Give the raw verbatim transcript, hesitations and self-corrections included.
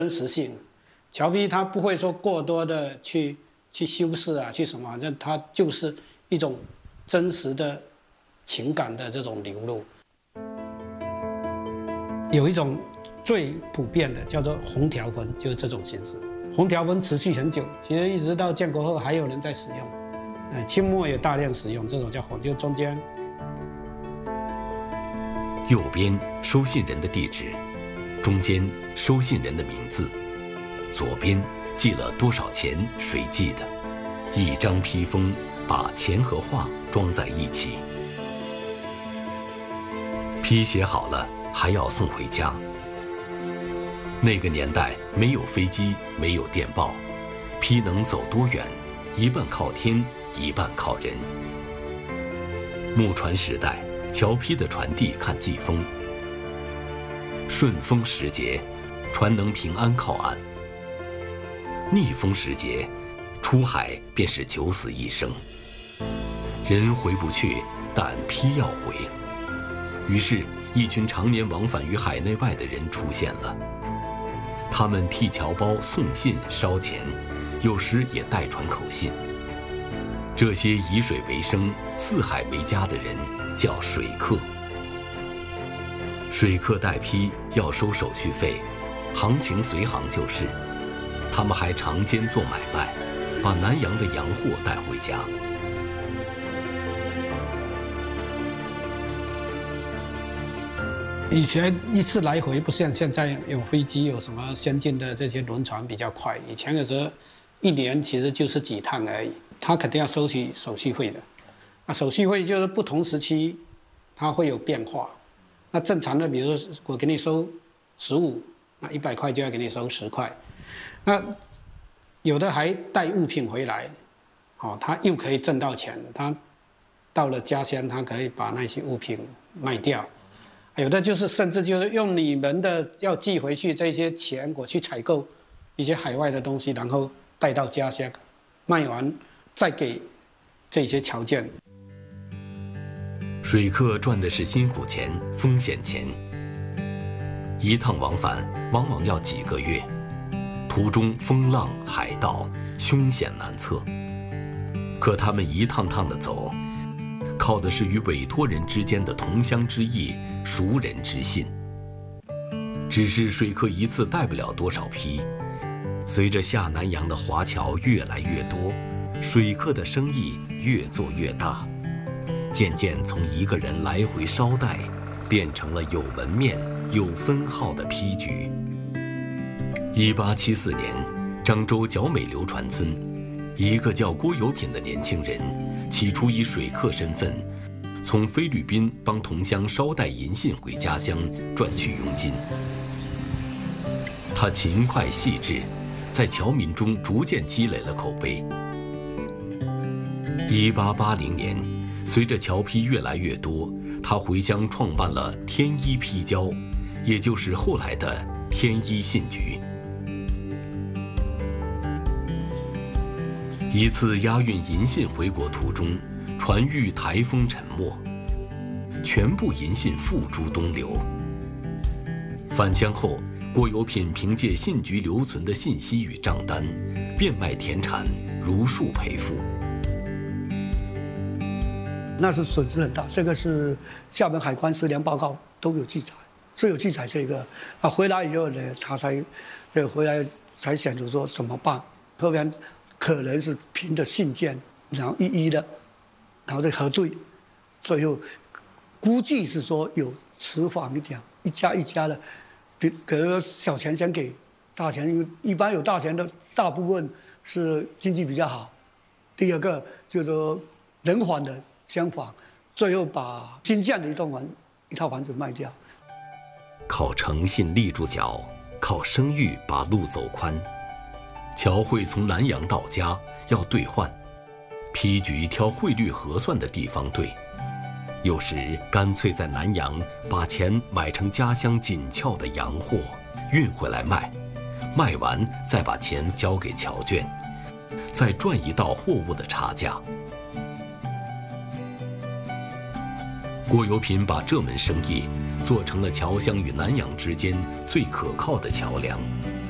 真实性。侨批它不会说过多的去去修饰啊，去什么，反正它就是一种真实的情感的这种流露。有一种最普遍的叫做红条纹，就是这种形式。红条纹持续很久，其实一直到建国后还有人在使用，呃，清末也大量使用这种叫红，就中间。 右边收信人的地址，中间收信人的名字，左边寄了多少钱，谁寄的，一张批封把钱和话装在一起，批写好了还要送回家。那个年代没有飞机，没有电报，批能走多远，一半靠天，一半靠人。木船时代，侨批的传递看季风，顺风时节，船能平安靠岸；逆风时节，出海便是九死一生。人回不去，但批要回。于是，一群常年往返于海内外的人出现了。他们替侨胞送信烧钱，有时也代传口信。这些以水为生、四海为家的人叫水客。水客代批要收手续费，行情随行就是。他们还常兼做买卖，把南洋的洋货带回家。 以前一次来回不像现在有飞机，有什么先进的这些轮船比较快。以前有时候一年其实就是几趟而已，他肯定要收取手续费的。那手续费就是不同时期它会有变化。那正常的，比如说我给你收十五，那一百块就要给你收十块。那有的还带物品回来，哦，他又可以挣到钱。他到了家乡，他可以把那些物品卖掉。有的就是甚至就是用你们的要寄回去这些钱，我去采购一些海外的东西，然后带到家乡，卖完再给这些侨眷。 水客赚的是辛苦钱、风险钱，一趟往返往往要几个月，途中风浪海盗，凶险难测。可他们一趟趟的走，靠的是与委托人之间的同乡之义、熟人之信。只是水客一次带不了多少批，随着下南洋的华侨越来越多，水客的生意越做越大，渐渐从一个人来回捎带，变成了有门面、有分号的批局。一八七四年，漳州角美流船村，一个叫郭有品的年轻人，起初以水客身份，从菲律宾帮同乡捎带银信回家乡，赚取佣金。他勤快细致，在侨民中逐渐积累了口碑。一八八零年，随着侨批越来越多，他回乡创办了天一批交，也就是后来的天一信局。一次押运银信回国途中，船遇台风沉没，全部银信付诸东流。返乡后，郭有品凭借信局留存的信息与账单，变卖田产，如数赔付。 那是损失很大，这个是厦门海关思量报告都有记载，是有记载这个。啊，回来以后呢，他才这回来才想着说怎么办，后边可能是凭着信件，然后一一的，然后再核对，最后估计是说有迟缓一点，一家一家的，比可能小钱先给，大钱因为一般有大钱的大部分是经济比较好。第二个就是说人缓的相反，最后把新建的一栋房一套房子卖掉。 靠诚信立住脚，靠声誉把路走宽。侨汇从南洋到家要兑换，批局挑汇率合算的地方兑，有时干脆在南洋把钱买成家乡紧俏的洋货，运回来卖，卖完再把钱交给侨眷，再赚一道货物的差价。郭有品把这门生意做成了侨乡与南洋之间最可靠的桥梁。